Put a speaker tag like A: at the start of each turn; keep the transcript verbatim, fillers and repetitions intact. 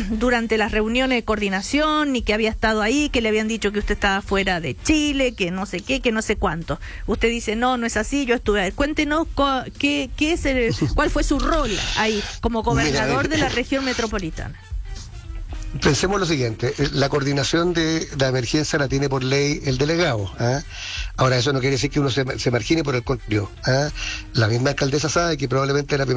A: durante las reuniones de coordinación, ni que había estado ahí, que le habían dicho que usted estaba fuera de Chile, que no sé qué, que no sé cuánto. Usted dice, no, no es así, yo estuve ahí. Cuéntenos qué, qué es el, cuál fue su rol ahí como gobernador Mira, de la región metropolitana.
B: Pensemos lo siguiente, la coordinación de la emergencia la tiene por ley el delegado. ¿eh? Ahora, eso no quiere decir que uno se, se margine por el contrario. ¿eh? La misma alcaldesa sabe que probablemente la primera